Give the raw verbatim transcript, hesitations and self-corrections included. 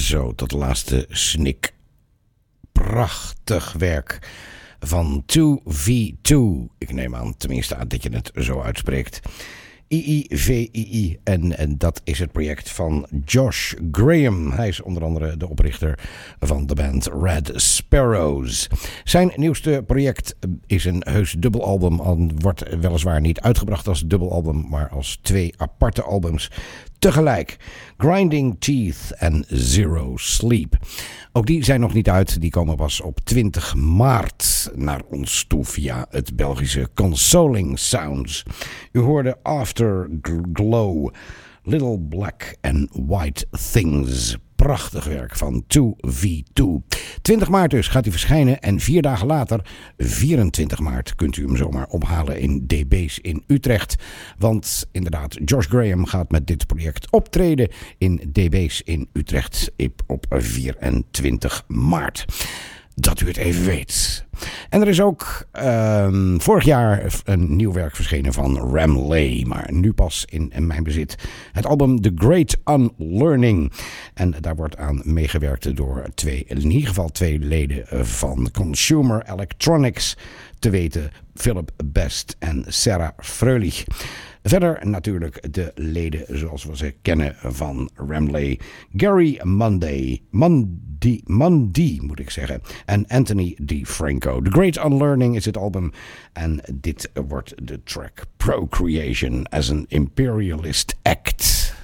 Zo, tot de laatste snik. Prachtig werk van two V two. Ik neem aan tenminste aan dat je het zo uitspreekt. I I V I I. En, en dat is het project van Josh Graham. Hij is onder andere de oprichter van de band Red Sparrows. Zijn nieuwste project is een heus dubbelalbum. Al wordt weliswaar niet uitgebracht als dubbelalbum, maar als twee aparte albums tegelijk. Grinding Teeth en Zero Sleep. Ook die zijn nog niet uit. Die komen pas op twintig maart naar ons toe via het Belgische Consoling Sounds. U hoorde Afterglow, Little Black and White Things. Prachtig werk van two V two. twintig maart dus gaat hij verschijnen en vier dagen later, vierentwintig maart, kunt u hem zomaar ophalen in D B's in Utrecht. Want inderdaad, Josh Graham gaat met dit project optreden in D B's in Utrecht op vierentwintig maart. Dat u het even weet. En er is ook um, vorig jaar een nieuw werk verschenen van Ramley. Maar nu pas in, in mijn bezit. Het album The Great Unlearning. En daar wordt aan meegewerkt door twee, in ieder geval twee leden van Consumer Electronics. Te weten Philip Best en Sarah Fröhlich. Verder natuurlijk de leden zoals we ze kennen van Ramley. Gary Munday, Mundy, Mundy moet ik zeggen. En Anthony DeFranco. The Great Unlearning is het album. En dit wordt de track Procreation as an Imperialist Act.